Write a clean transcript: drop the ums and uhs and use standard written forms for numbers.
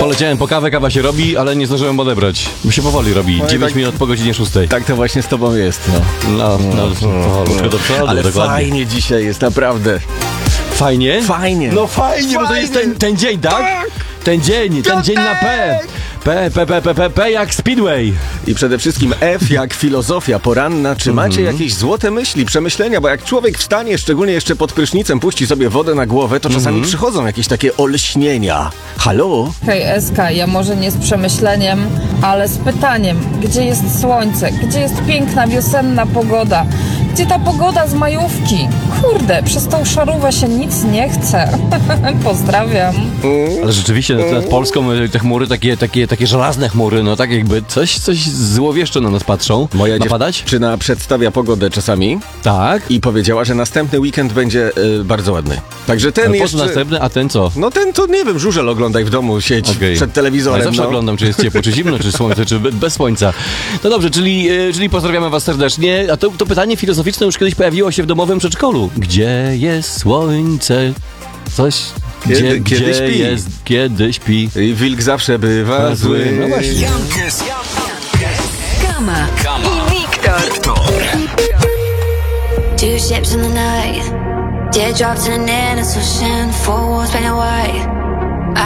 Poleciałem po kawę, kawa się robi, ale nie zdążyłem odebrać. Bo się powoli robi. 9 minut po godzinie 6. Tak to właśnie z tobą jest, No, do przodu, ale dokładnie. fajnie dzisiaj jest, naprawdę. Fajnie? Fajnie. No fajnie, bo to jest ten dzień, tak? Ten dzień na P. P jak Speedway. I przede wszystkim F jak filozofia poranna. Czy macie jakieś złote myśli, przemyślenia? Bo jak człowiek wstanie, szczególnie jeszcze pod prysznicem, puści sobie wodę na głowę, to czasami przychodzą jakieś takie olśnienia. Halo? Hej Eska, ja może nie z przemyśleniem, ale z pytaniem. Gdzie jest słońce? Gdzie jest piękna wiosenna pogoda? Gdzie ta pogoda z majówki? Kurde, przez tą szarówę się nic nie chce. Pozdrawiam. Ale rzeczywiście nad Polską te chmury, takie żelazne chmury, no tak jakby coś złowieszcze na nas patrzą. Moja Ma padać? dziewczyna przedstawia pogodę czasami Tak. i powiedziała, że następny weekend będzie bardzo ładny. Także ten Ale po jeszcze... co następny, a ten co? No ten to nie wiem, żużel oglądaj w domu, siedź przed telewizorem. Ja zawsze no. oglądam, czy jest ciepło, czy zimno, czy słońce, czy bez słońca. No dobrze, czyli pozdrawiamy was serdecznie. A to pytanie filozoficzne już kiedyś pojawiło się w domowym przedszkolu. Gdzie jest słońce? Coś... Kiedy śpi. Jest, kiedy śpi. I wilk zawsze bywa zły. No właśnie. Kama i Wiktor. Two ships in the night, teardrops in an endless ocean, four walls painted white.